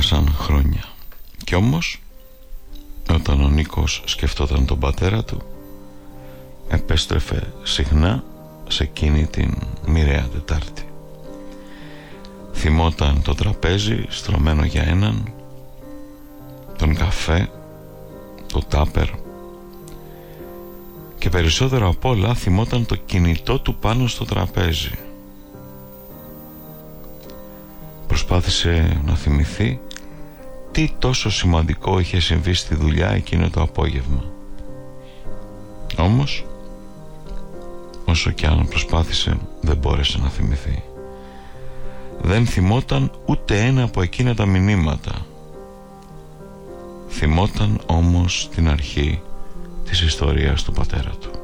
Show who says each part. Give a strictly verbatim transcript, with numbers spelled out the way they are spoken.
Speaker 1: Πέρασαν χρόνια. Κι όμως, όταν ο Νίκος σκεφτόταν τον πατέρα του, επέστρεφε συχνά σε εκείνη την μοιραία Τετάρτη. Θυμόταν το τραπέζι στρωμένο για έναν, τον καφέ, το τάπερ, και περισσότερο απ' όλα θυμόταν το κινητό του πάνω στο τραπέζι. Προσπάθησε να θυμηθεί τι τόσο σημαντικό είχε συμβεί στη δουλειά εκείνο το απόγευμα. Όμως, όσο κι αν προσπάθησε, δεν μπόρεσε να θυμηθεί. Δεν θυμόταν ούτε ένα από εκείνα τα μηνύματα. Θυμόταν όμως την αρχή της ιστορίας του πατέρα του.